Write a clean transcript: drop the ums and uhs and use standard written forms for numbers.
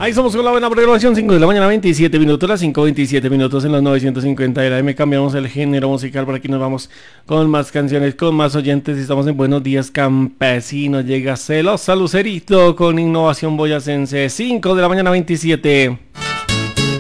Ahí somos con la buena programación, 5 de la mañana, 27 minutos, las 5:27 minutos en los 950 de la M. Cambiamos el género musical, por aquí nos vamos con más canciones, con más oyentes. Estamos en Buenos Días Campesinos. Llega Celosa Lucerito con Innovación Boyacense, 5 de la mañana, 27.